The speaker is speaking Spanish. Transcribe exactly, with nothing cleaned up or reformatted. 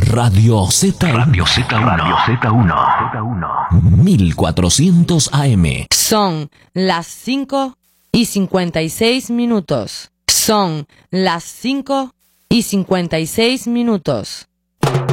Radio Z uno. Radio Z uno. Radio Z uno. mil cuatrocientos A M. Son las cinco y cincuenta y seis minutos. Son las cinco y cincuenta y seis minutos.